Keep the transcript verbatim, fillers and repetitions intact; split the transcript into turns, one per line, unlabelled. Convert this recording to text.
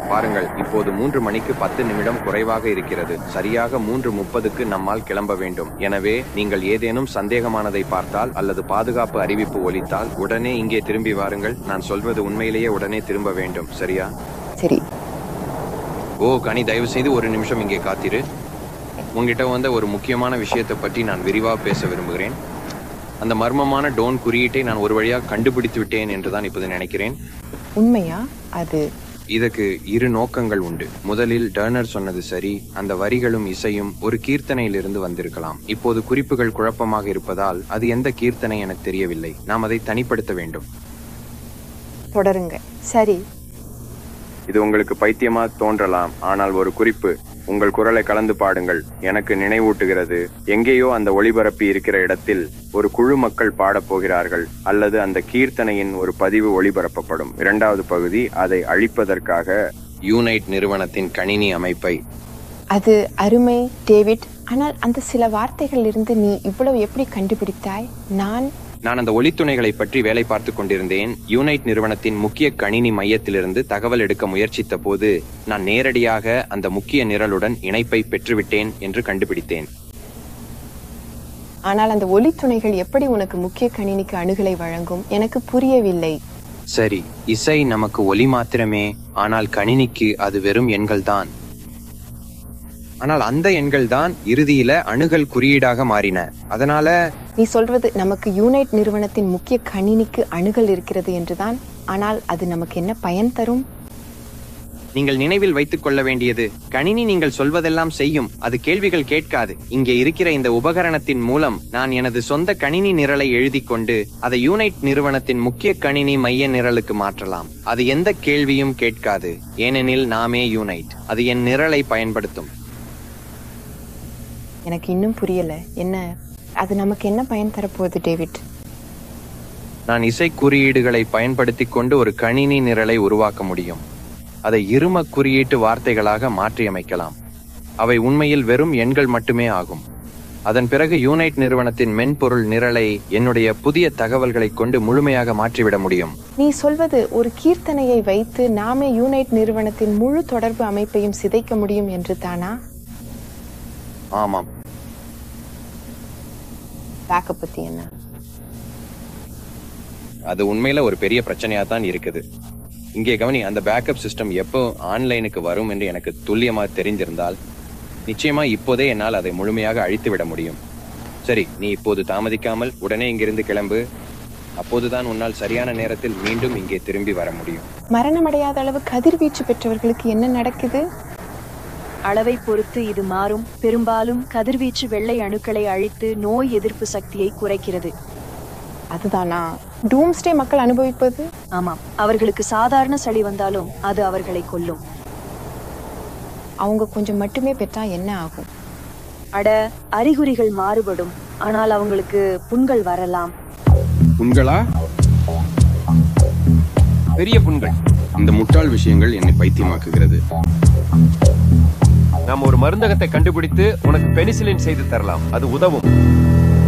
பாருங்கள், இப்போது மூன்று மணிக்கு பத்து நிமிடம் குறைவாக இருக்கிறது. சரியாக மூன்று முப்பதுக்கு நம்மால் கிளம்ப வேண்டும். எனவே நீங்கள் ஏதேனும் சந்தேகமானதை பார்த்தால் அல்லது பாதுகாப்பு அறிவிப்பு ஒலித்தால் உடனே இங்கே திரும்பி வாருங்கள். நான் சொல்வது உண்மையிலேயே உடனே திரும்ப வேண்டும். சரியா?
சரி.
ஓ கனி, தயவு செய்து ஒரு நிமிஷம் இங்கே காத்திரு. உங்ககிட்ட வந்த ஒரு முக்கியமான விஷயத்தை பற்றி நான் விரிவாக பேச விரும்புகிறேன். அந்த மர்மமான டோன் குறியீட்டை நான் ஒரு வழியாக கண்டுபிடித்து விட்டேன் என்றுதான் இப்போது நினைக்கிறேன்.
உண்மையா? அது
இதற்கு இரு நோக்கங்கள் உண்டு. முதலில் டர்னர் சொன்னது சரி, அந்த வரிகளும் இசையும் ஒரு கீர்த்தனையிலிருந்து வந்திருக்கலாம். இப்போது குறிப்புகள் குழப்பமாக இருப்பதால் அது எந்த கீர்த்தனை எனக்கு தெரியவில்லை. நாம் அதை தனிப்படுத்த வேண்டும்.
தொடருங்க. சரி,
இது உங்களுக்கு பைத்தியமா தோன்றலாம், ஆனால் ஒரு குறிப்பு. உங்கள் குரலை கலந்து பாடுங்கள். எனக்கு நினைவூட்டுகிறது, எங்கேயோ அந்த ஒளிபரப்பி இருக்கிற இடத்தில் ஒரு குழு மக்கள் பாடப் போகிறார்கள், அல்லது அந்த கீர்த்தனையின் ஒரு பதிவு ஒளிபரப்பப்படும். இரண்டாவது பகுதி அதை அழிப்பதற்காக யூனைட் நிறுவனத்தின் கணினி அமைப்பை.
அது அருமை டேவிட். ஆனால் அந்த சில வார்த்தைகள் இருந்து நீ இவ்வளவு எப்படி கண்டுபிடித்தாய்? நான்
நான் அந்த ஒளித்துணைகளை பற்றி வேலை பார்த்து கொண்டிருந்தேன். யூனைட் நிறுவனத்தின் முக்கிய கணினி மையத்திலிருந்து தகவல் எடுக்க முயற்சித்த போது நான் நேரடியாக அந்த முக்கிய நிரலுடன் இணைப்பை பெற்றுவிட்டேன் என்று கண்டுபிடித்தேன்.
ஆனால் அந்த ஒளித்துணைகள் எப்படி உனக்கு முக்கிய கணினிக்கு அணுகலை வழங்கும்? எனக்கு புரியவில்லை.
சரி, இசை நமக்கு ஒலி மாத்திரமே, ஆனால் கணினிக்கு அது வெறும் எண்கள் தான். ஆனால் அந்த எண்கள் தான் இறுதியில அணுகல் குறியீடாக மாறின. அதனால
நீ சொல்வது நமக்கு யூனைட் நிறுவனத்தின் முக்கிய கணினிக்கு அணுகல் இருக்கிறது என்றுதான். ஆனால் அது நமக்கு என்ன பயன் தரும்?
நீங்கள் நினைவில் வைத்துக் கொள்ள வேண்டியது, கணினி நீங்கள் சொல்வதெல்லாம் செய்யும், அது கேள்விகள் கேட்காது. இங்கே இருக்கிற இந்த உபகரணத்தின் மூலம் நான் எனது சொந்த கணினி நிரலை எழுதி கொண்டு அதை யூனைட் நிறுவனத்தின் முக்கிய கணினி மைய நிரலுக்கு மாற்றலாம். அது எந்த கேள்வியும் கேட்காது, ஏனெனில் நாமே யூனைட். அது என் நிரலை பயன்படுத்தும்.
எனக்கு இன்னும் புரியல. என்ன அது நமக்கு என்ன பயன் தரப்போகுது டேவிட்?
நான் இசை குறியீடுகளை பயன்படுத்தி கொண்டு ஒரு கணினி நிரலை உருவாக்க முடியும். அதை இரும குறியீட்டு வார்த்தைகளாக மாற்றியமைக்கலாம். அவை உண்மையில் வெறும் எண்கள் மட்டுமே ஆகும். அதன் பிறகு யூனைட் நிறுவனத்தின் மென்பொருள் நிரலை என்னுடைய புதிய தகவல்களை கொண்டு முழுமையாக மாற்றிவிட முடியும்.
நீ சொல்வது ஒரு கீர்த்தனையை வைத்து நாமே யூனைட் நிறுவனத்தின் முழு தொடர்பு அமைப்பையும் சிதைக்க முடியும் என்று தானா?
ஆமாம்.
பேக்கப் பத்தி என்ன?
அது உண்மையில ஒரு பெரிய பிரச்சனையா தான் இருக்குது. இங்கே கவனி, அந்த பேக்கப் சிஸ்டம் எப்போ ஆன்லைனுக்கு வரும் என்று எனக்கு துல்லியமாக தெரிந்திருந்தால் நிச்சயமா இப்போதே என்னால் அதை முழுமையாக அழித்து விட முடியும். சரி, நீ இப்போது தாமதிக்காமல் உடனே இங்கிருந்து கிளம்பு. அப்போதுதான் உன்னால் சரியான நேரத்தில் மீண்டும் இங்கே திரும்பி வர முடியும்.
மரணமடையாத அளவு கதிர்வீச்சு பெற்றவர்களுக்கு என்ன நடக்குது?
அளவை பொறுத்து இது மாறும். பெரும்பாலும் கதிர்வீச்சு வெள்ளை அணுக்களை அழித்து நோய் எதிர்ப்பு சக்தியை குறைக்கிறது.
அதுதானா டூம்ஸ்டே மக்கள் அனுபவிப்பது?
ஆமாம், அவர்களுக்கு சாதாரண சளி வந்தாலும் அது அவர்களை கொல்லும்.
அவங்க கொஞ்சம் மட்டுமே பெற்றா என்ன ஆகும்?
அட, அறிகுறிகள் மாறுபடும், ஆனால் அவங்களுக்கு புண்கள் வரலாம்.
புண்களா? பெரிய புண்கள். இந்த முட்டாள் விஷயங்கள் என்னை பைத்தியமாக்குகிறது.
நாம் ஒரு மருந்தகத்தை கண்டுபிடித்து உனக்கு பெனிசிலின் செய்து தரலாம். அது உதவும்.